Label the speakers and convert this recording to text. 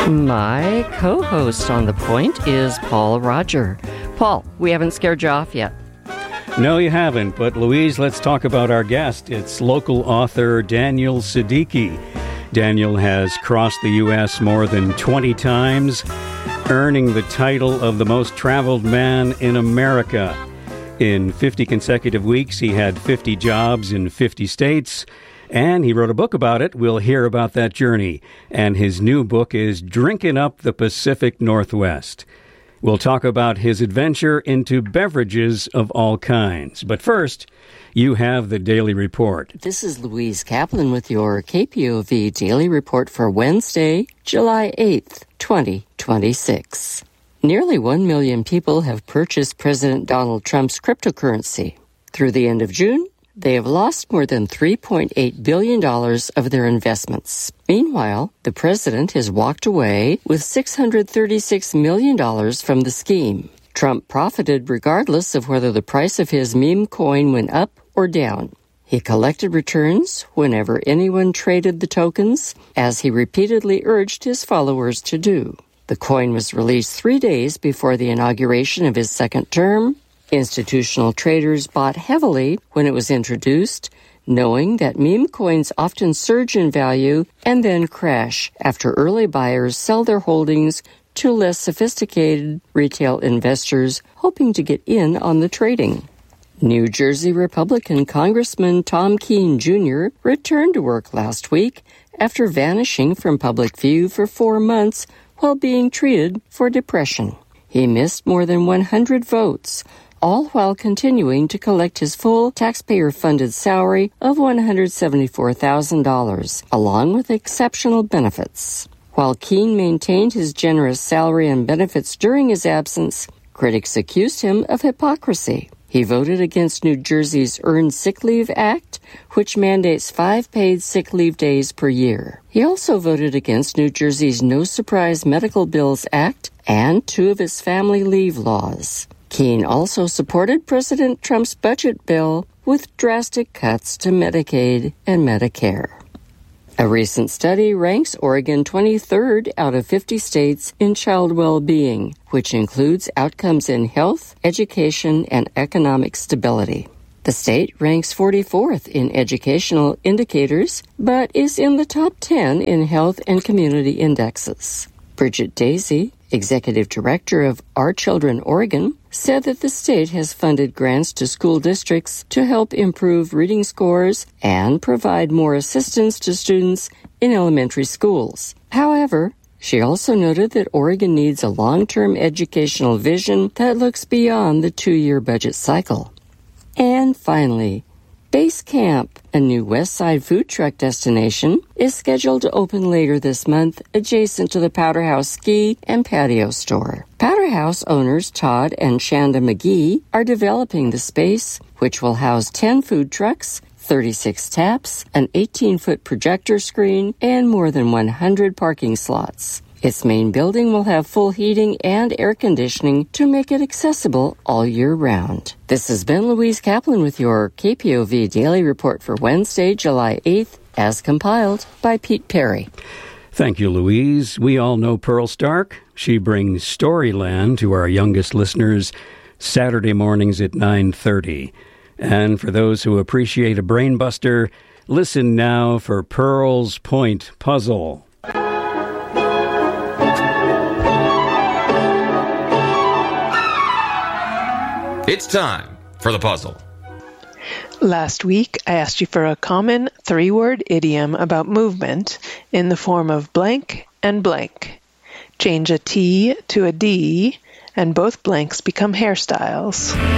Speaker 1: My co-host on The Point is Paul Roger. Paul, we haven't scared you off yet.
Speaker 2: No, you haven't. But Louise, let's talk about our guest. It's local author Daniel Siddiqui. Daniel has crossed the U.S. more than 20 times, earning the title of the most traveled man in America. In 50 consecutive weeks, he had 50 jobs in 50 states, and he wrote a book about it. We'll hear about that journey. And his new book is Drinking Up the Pacific Northwest. We'll talk about his adventure into beverages of all kinds. But first, you have the Daily Report.
Speaker 1: This is Louise Kaplan with your KPOV Daily Report for Wednesday, July 8th, 2026. Nearly 1 million people have purchased President Donald Trump's cryptocurrency. Through the end of June, they have lost more than $3.8 billion of their investments. Meanwhile, the president has walked away with $636 million from the scheme. Trump profited regardless of whether the price of his meme coin went up or down. He collected returns whenever anyone traded the tokens, as he repeatedly urged his followers to do. The coin was released 3 days before the inauguration of his second term. Institutional traders bought heavily when it was introduced, knowing that meme coins often surge in value and then crash after early buyers sell their holdings to less sophisticated retail investors hoping to get in on the trading. New Jersey Republican Congressman Tom Keene Jr. returned to work last week after vanishing from public view for 4 months while being treated for depression. He missed more than 100 votes, all while continuing to collect his full taxpayer-funded salary of $174,000, along with exceptional benefits. While Keene maintained his generous salary and benefits during his absence, critics accused him of hypocrisy. He voted against New Jersey's Earned Sick Leave Act, which mandates 5 paid sick leave days per year. He also voted against New Jersey's No Surprise Medical Bills Act and 2 of its family leave laws. Keene also supported President Trump's budget bill with drastic cuts to Medicaid and Medicare. A recent study ranks Oregon 23rd out of 50 states in child well-being, which includes outcomes in health, education, and economic stability. The state ranks 44th in educational indicators, but is in the top 10 in health and community indexes. Bridget Daisy, executive director of Our Children Oregon, said that the state has funded grants to school districts to help improve reading scores and provide more assistance to students in elementary schools. However, she also noted that Oregon needs a long-term educational vision that looks beyond the 2-year budget cycle. And finally, Base Camp, a new West Side food truck destination, is scheduled to open later this month adjacent to the Powder House Ski and Patio Store. Powder House owners Todd and Shanda McGee are developing the space, which will house 10 food trucks, 36 taps, an 18-foot projector screen, and more than 100 parking slots. Its main building will have full heating and air conditioning to make it accessible all year round. This has been Louise Kaplan with your KPOV Daily Report for Wednesday, July 8th, as compiled by Pete Perry.
Speaker 2: Thank you, Louise. We all know Pearl Stark. She brings Storyland to our youngest listeners Saturday mornings at 9:30. And for those who appreciate a brainbuster, listen now for Pearl's Point Puzzle.
Speaker 3: It's time for the puzzle.
Speaker 4: Last week, I asked you for a common 3-word idiom about movement in the form of blank and blank. Change a T to a D, and both blanks become hairstyles.